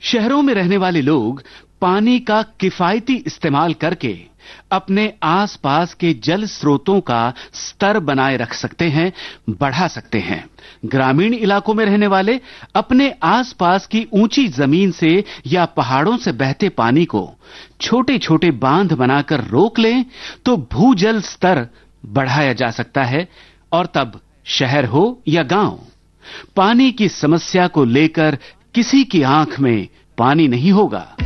शहरों में रहने वाले लोग पानी का किफायती इस्तेमाल करके अपने आसपास के जल स्रोतों का स्तर बनाए रख सकते हैं, बढ़ा सकते हैं। ग्रामीण इलाकों में रहने वाले अपने आसपास की ऊंची जमीन से या पहाड़ों से बहते पानी को छोटे-छोटे बांध बनाकर रोक लें तो भूजल स्तर बढ़ाया जा सकता है। और तब शहर हो या गांव, पानी की समस्या को लेकर किसी की आंख में पानी नहीं होगा।